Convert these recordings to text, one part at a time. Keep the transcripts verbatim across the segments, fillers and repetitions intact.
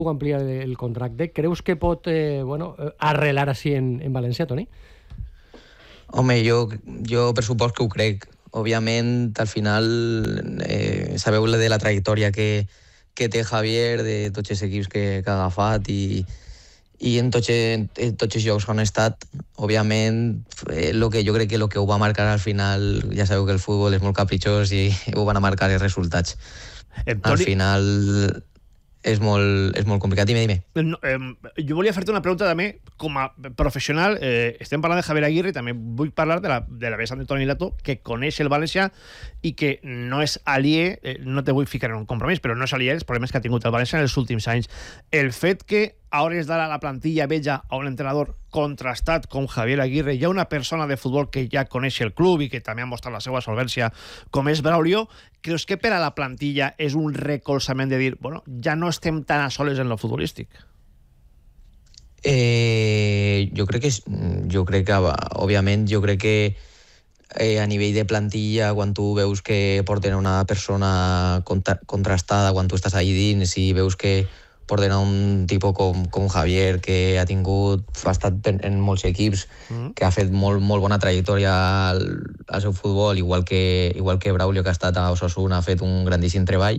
ampliar el contracte. Creus que pot eh, bueno, arrelar així en, en València, Toni? Home, jo, jo per supost que ho crec. Òbviament, al final, eh, sabeu de la trajectòria que, que té Javier, de tots els equips que, que ha agafat i, i en tots, en tots els jocs on ha estat. Òbviament, eh, lo que jo crec que el que ho va marcar al final, ja sabeu que el futbol és molt capritxós i ho van a marcar els resultats. Eh, Toni... Al final és molt, és molt complicat. Dime, dime. No, eh, jo volia fer-te una pregunta també, com a professional. Eh, estem parlant de Javier Aguirre i també vull parlar de la, de la vessant de Toni Lato, que coneix el València i que no és aliè, eh, no te vull ficar en un compromís, però no és aliè als problemes que ha tingut el València en els últims anys. El fet que a hores d'ara la plantilla veja a un entrenador contrastat com Javier Aguirre, hi ha una persona de futbol que ja coneix el club i que també ha mostrat la seva solvència, com és Braulio, creus que per a la plantilla és un recolzament de dir, bueno, ja no estem tan a soles en lo futbolístic? Eh, jo crec que jo crec que, òbviament, jo crec que eh, a nivell de plantilla, quan tu veus que porten una persona contra, contrastada, quan tu estàs allà dins i veus que porten un tipus com, com Javier, que ha tingut, ha estat en molts equips, mm. que ha fet molt, molt bona trajectòria al, al seu futbol, igual que, igual que Braulio, que ha estat a Osasuna, ha fet un grandíssim treball.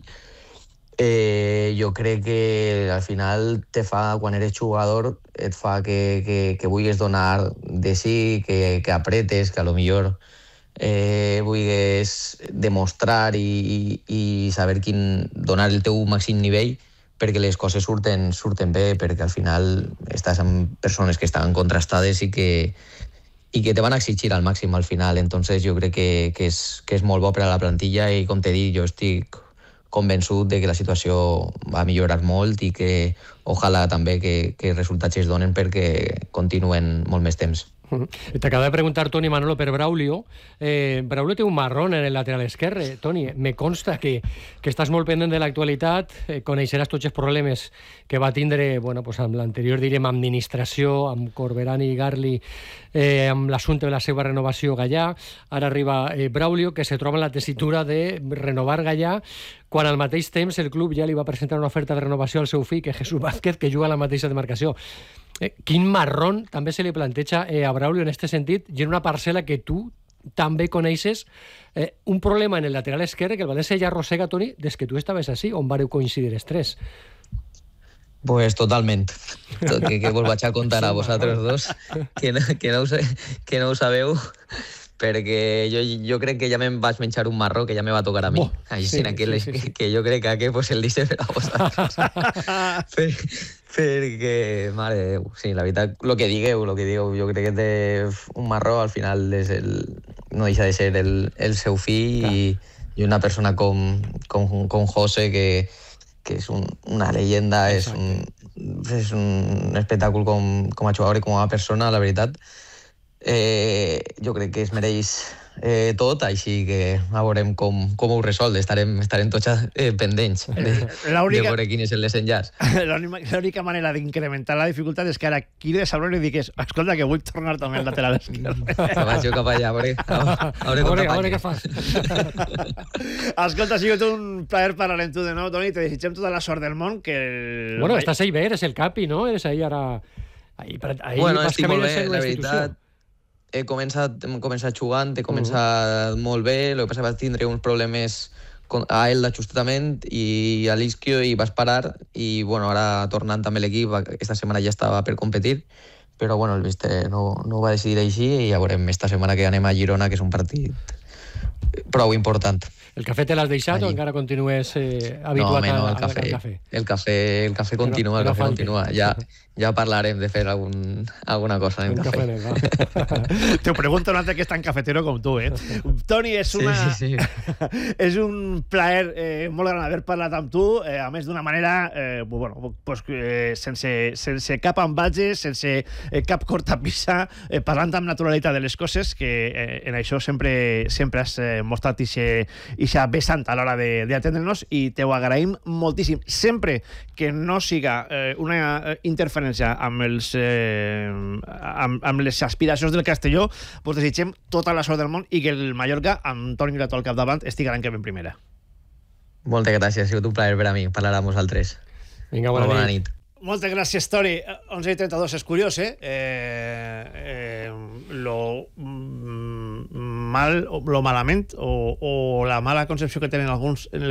Eh, jo crec que al final te fa, quan eres jugador, et fa que, que, que vulguis donar de sí, que, que apretes, que a lo millor eh, vulguis demostrar i, i, i saber quin, donar el teu màxim nivell, perquè les coses surten, surten bé, perquè al final estàs amb persones que estan contrastades i que, i que te van a exigir al màxim al final. Entonces jo crec que, que, és, que és molt bo per a la plantilla i, com t'he dit, jo estic convençut de que la situació va millorar molt i que ojalà també que, que els resultats es donen perquè continuen molt més temps. Te acaba de preguntar Toni Manolo per Braulio. Eh, Braulio té un marrón en el lateral esquerre. Toni, me consta que, que estàs molt pendent de l'actualitat, eh, coneixeràs tots els problemes que va tindre, bueno, pues amb l'anterior, direm, administració, amb Corberán i Garli, eh, amb l'assumpte de la seva renovació Gallà. Ara arriba eh, Braulio, que se troba en la tessitura de renovar Gallà, quan al mateix temps el club ja li va presentar una oferta de renovació al seu fill, que és Jesús Vázquez, que juga a la mateixa demarcació. Eh, quin marrón també se li planteja eh, a Braulio en aquest sentit, i en una parcel·la que tu també coneixes, eh, un problema en el lateral esquerre que el València ja arrossega, Toni, des que tu estaves així, on vareu coincidir els tres. Pues totalment. Que, que vos vaig a contar a vosaltres dos, que no, que no, ho, que no ho sabeu, perquè jo, jo crec que ja me'n vaig menjar un marró que ja me va tocar a mi. Oh, Així, sí, aquel, sí, sí, sí. Que, que jo crec que aquest pues, el dice per a vosaltres. per, perquè, mare de Déu, sí, la veritat, el que digueu, el que digueu, jo crec que té un marró, al final és el, no deixa de ser el, el seu fill i, i una persona com, com, com José, que, que és un, una leyenda, és un, és un espectacle com, com a jugador i com a persona, la veritat. Eh, jo crec que es mereix eh, tot, així que a veurem com, com ho resol. Estarem, estarem tots eh, pendents de, de veure quin és el desenllaç. L'única manera d'incrementar la dificultat és que ara crides a Braulio i digues, escolta, que vull tornar també al lateral esquerre. Que vaig jo cap allà, a veure, a veure, a veure què fas. Escolta, ha sigut un plaer parlar amb tu de nou, Toni, te desitgem tota la sort del món. Que el... Bueno, estàs ahí bé, eres el capi, no? Eres ahí ara... Ahí, ahí bueno, estic molt bé, la veritat. He començat, hem començat jugant, he començat uh-huh. molt bé, el que passa que vaig tindre uns problemes a ell d'ajustament i a l'isquio i vas parar i bueno, ara tornant també l'equip, aquesta setmana ja estava per competir, però bueno, el Viste no, no ho va decidir així i ja veurem esta setmana que anem a Girona, que és un partit prou important. El cafè te l'has deixat allí. O encara continues eh, habituat no, home, no, el a, cafè, al cafè? El cafè, el cafè continua, el cafè continua. Ja, ja parlarem de fer algun, alguna cosa en el cafè. cafè Te ho pregunto un altre que és tan cafetero com tu, eh? Toni, és una... Sí, sí, sí. és un plaer eh, molt gran haver parlat amb tu, eh, a més d'una manera eh, bueno, pues, eh, sense, sense cap ambatge, sense eh, cap cortapisa, eh, parlant amb naturalitat de les coses, que eh, en això sempre, sempre has eh, mostrat ixa vessant a l'hora d'atendre'ns i te ho agraïm moltíssim. Sempre que no siga eh, una interferència amb, els, eh, amb, amb les aspiracions del Castelló, pues desitgem tota la sort del món i que el Mallorca, amb Toni Lato al capdavant, estigui l'any que ve en primera. Moltes gràcies, ha sigut un plaer per a mi parlar amb vosaltres. Vinga, bona, bona nit. nit. Moltes gràcies, Toni. onze i trenta-dos és curiós, eh? eh, eh lo mm, mal, lo malament o, o la mala concepció que tenen alguns en el